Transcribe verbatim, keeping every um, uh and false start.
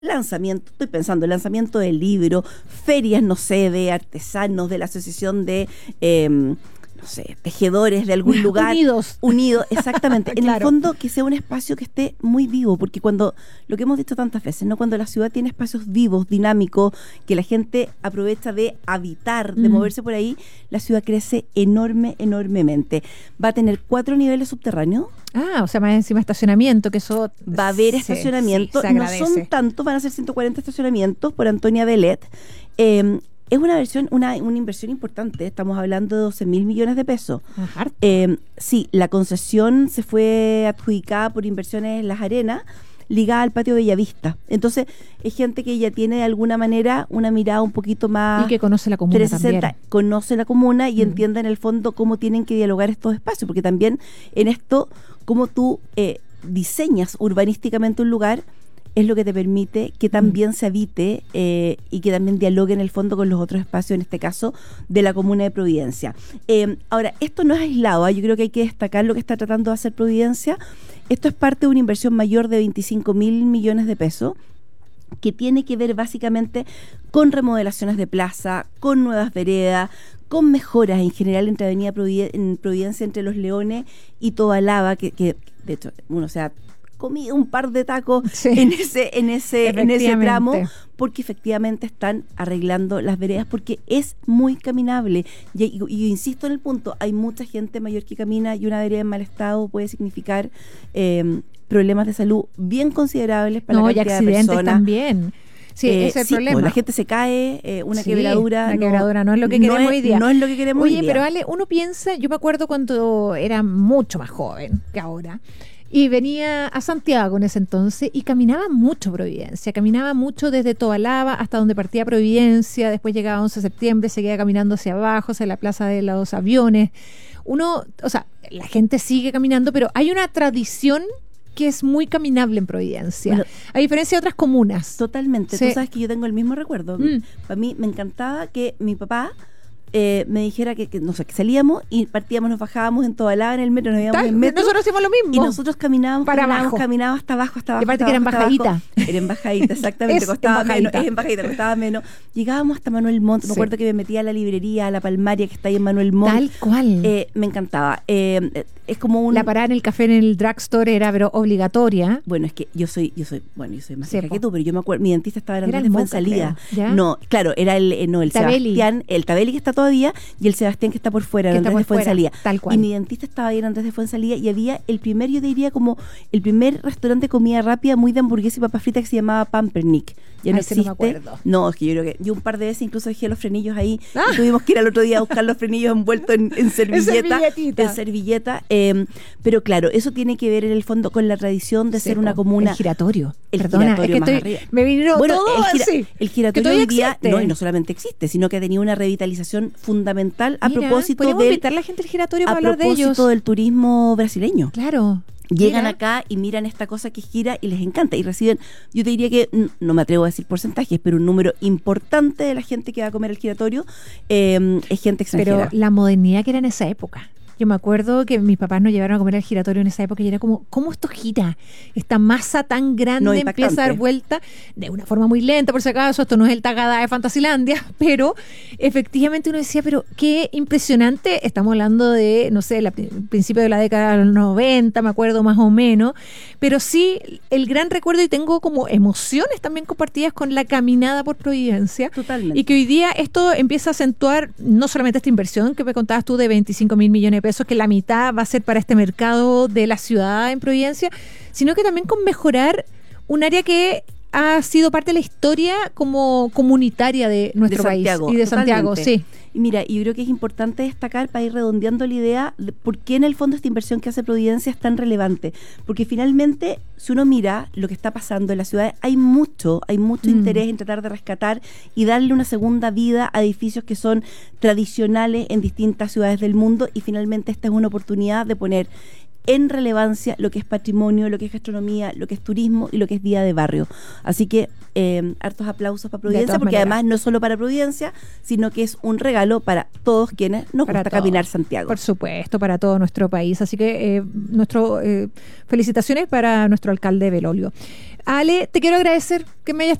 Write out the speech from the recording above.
lanzamiento, estoy pensando, lanzamiento del libro, ferias, no sé, de artesanos, de la asociación de... Eh, no sé, tejedores de algún lugar. Unidos. Unidos, exactamente. En Claro. el fondo, que sea un espacio que esté muy vivo, porque cuando, lo que hemos dicho tantas veces, ¿no? Cuando la ciudad tiene espacios vivos, dinámicos, que la gente aprovecha de habitar, de Mm. moverse por ahí, la ciudad crece enorme, enormemente. Va a tener cuatro niveles subterráneos. Ah, o sea, más encima estacionamiento, que eso... Va a haber sí, estacionamiento. sí, se no agradece. son tantos, van a ser ciento cuarenta estacionamientos por Antonia Belet. Eh, Es una versión, una, una inversión importante, estamos hablando de doce mil millones de pesos. Ajá. Eh, sí, la concesión se fue adjudicada por Inversiones en Las Arenas, ligada al patio Bellavista. Entonces, es gente que ya tiene de alguna manera una mirada un poquito más... Y que conoce la comuna trescientos sesenta, también. conoce la comuna y Mm. entiende en el fondo cómo tienen que dialogar estos espacios, porque también en esto, cómo tú eh, diseñas urbanísticamente un lugar, es lo que te permite que también se habite eh, y que también dialogue en el fondo con los otros espacios, en este caso, de la comuna de Providencia. Eh, ahora, esto no es aislado, ¿eh? Yo creo que hay que destacar lo que está tratando de hacer Providencia. Esto es parte de una inversión mayor de veinticinco mil millones de pesos, que tiene que ver básicamente con remodelaciones de plaza, con nuevas veredas, con mejoras en general entre Avenida Providen- en Providencia, entre Los Leones y Tobalaba, que, que de hecho uno se ha comido un par de tacos Sí. en ese en ese en ese tramo, Efectivamente. porque efectivamente están arreglando las veredas, porque es muy caminable. Y, y- y yo insisto en el punto, hay mucha gente mayor que camina y una vereda en mal estado puede significar eh, problemas de salud bien considerables para No, la y cantidad de accidentes personas. también. Sí, Eh, ese es el sí, problema. pues, la gente se cae, eh, una Sí, quebradura. una quebradura no es lo que queremos es, hoy día. No es lo que queremos Oye, hoy día. pero Ale, uno piensa, yo me acuerdo cuando era mucho más joven que ahora, y venía a Santiago en ese entonces y caminaba mucho Providencia, caminaba mucho desde Tobalaba hasta donde partía Providencia, después llegaba once de septiembre, seguía caminando hacia abajo, hacia la Plaza de los Aviones. Uno, o sea, la gente sigue caminando, pero hay una tradición que es muy caminable en Providencia, Bueno, a diferencia de otras comunas. Totalmente. Sí. Tú sabes que yo tengo el mismo recuerdo. Mm. Para mí me encantaba que mi papá eh, me dijera que, que, no sé, que salíamos y partíamos, nos bajábamos en Tobalaba en el metro, nos íbamos Tal, en metro. nosotros hacemos lo mismo. Y nosotros caminábamos, Para caminábamos, abajo. caminábamos hasta abajo, hasta abajo. Y aparte hasta que era en abajo, hasta bajadita. abajo. Era en bajadita, exactamente. Es costaba en menos, bajadita. es en bajadita, costaba menos. Llegábamos hasta Manuel Montt. Me Sí. acuerdo que me metía a la librería, a la Palmaria que está ahí en Manuel Montt. Tal cual. Eh, me encantaba. Eh, es como un... La parada en el café en el drugstore era pero obligatoria. Bueno, es que yo soy, yo soy, bueno, yo soy más Sí, vieja po. que tú, pero yo me acuerdo, mi dentista estaba en Era Andrés el de Moca, Fuensalida. creo, ¿ya? No, claro, era el, eh, no, el Tabelli. Sebastián, el Tabelli que está todavía y el Sebastián que está por fuera, Que en está Andrés de por fuera, Fuensalida. tal cual. Y mi dentista estaba ahí en Andrés de Fuensalida y había el primer, yo diría como el primer restaurante de comida rápida muy de hamburguesa y papas fritas que se llamaba Pampernick. Ya no Ah, ese no me existe. acuerdo. No, es que yo creo que yo un par de veces incluso dejé los frenillos ahí Ah. y tuvimos que ir al otro día a buscar los frenillos envueltos en, en servilleta. servilletita. En servilleta. eh, pero claro, eso tiene que ver en el fondo con la tradición de Sí, ser una po, comuna. El giratorio. El Perdona, giratorio es que más estoy, arriba. me vinieron Bueno, todo el, gira- así. el Que giratorio todavía hoy día, existe. no, y no solamente existe, sino que ha tenido una revitalización fundamental a Mira, propósito podríamos del, invitar a la gente al giratorio a para hablar de ellos. propósito del turismo brasileño. Claro. Llegan Mira. acá y miran esta cosa que gira y les encanta y reciben, yo te diría que, mm, no me atrevo a decir porcentajes, pero un número importante de la gente que va a comer el giratorio eh, es gente extranjera. Pero la modernidad que era en esa época. Yo me acuerdo que mis papás nos llevaron a comer al giratorio en esa época y era como, ¿cómo esto gira? Esta masa tan grande No, empieza a dar impactante. vuelta de una forma muy lenta, por si acaso. Esto no es el Tagada de Fantasilandia, pero efectivamente uno decía, pero qué impresionante. Estamos hablando de, no sé, el principio de la década de los noventa, me acuerdo más o menos. Pero sí, el gran recuerdo, y tengo como emociones también compartidas con la caminada por Providencia. Totalmente. Y que hoy día esto empieza a acentuar no solamente esta inversión que me contabas tú de veinticinco mil millones de pesos, que la mitad va a ser para este mercado de la ciudad en Providencia, sino que también con mejorar un área que ha sido parte de la historia como comunitaria de nuestro De país Santiago, y de Santiago, totalmente. sí. Y mira, yo creo que es importante destacar para ir redondeando la idea de por qué en el fondo esta inversión que hace Providencia es tan relevante. Porque finalmente, si uno mira lo que está pasando en la ciudad, hay mucho, hay mucho Mm. interés en tratar de rescatar y darle una segunda vida a edificios que son tradicionales en distintas ciudades del mundo y finalmente esta es una oportunidad de poner en relevancia lo que es patrimonio, lo que es gastronomía, lo que es turismo y lo que es vida de barrio. Así que eh, hartos aplausos para Providencia, porque maneras. además no es solo para Providencia, sino que es un regalo para todos quienes nos Para gusta todos. caminar Santiago. Por supuesto, para todo nuestro país. Así que eh, nuestro eh, felicitaciones para nuestro alcalde Belolio. Ale, te quiero agradecer que me hayas